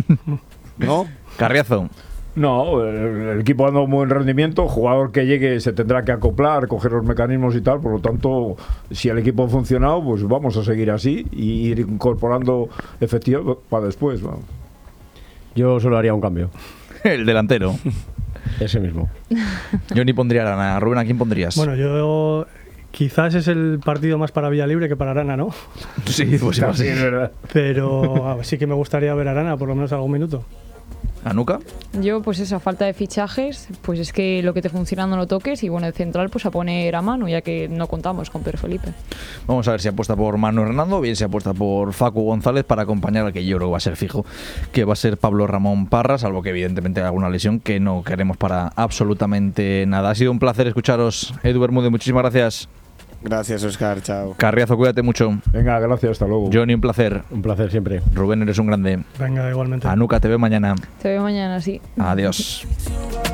¿No? Carriazo. No, el equipo dando un buen rendimiento, jugador que llegue se tendrá que acoplar, coger los mecanismos y tal, por lo tanto, si el equipo ha funcionado, pues vamos a seguir así y ir incorporando efectivo para después. Vamos. Yo solo haría un cambio. El delantero. Ese mismo. Yo ni pondría a Arana. Rubén, ¿a quién pondrías? Bueno, yo quizás es el partido más para Villalibre que para Arana, ¿no? Sí, pues sí, Sí, es verdad. Pero sí que me gustaría ver a Arana por lo menos algún minuto. ¿Anuca? Yo, pues esa falta de fichajes, pues es que lo que te funciona no lo toques y bueno, el central pues a poner a Manu, ya que no contamos con Pedro Felipe. Vamos a ver si apuesta por Manu Hernando o bien si apuesta por Facu González para acompañar al que yo creo que va a ser fijo, que va a ser Pablo Ramón Parra, salvo que evidentemente hay alguna lesión que no queremos para absolutamente nada. Ha sido un placer escucharos, Edu Bermúdez, muchísimas gracias. Gracias, Óscar, chao. Carriazo, cuídate mucho. Venga, gracias, hasta luego. Johnny, un placer. Un placer siempre. Rubén, eres un grande. Venga, igualmente. Anuca, te veo mañana. Te veo mañana, sí. Adiós.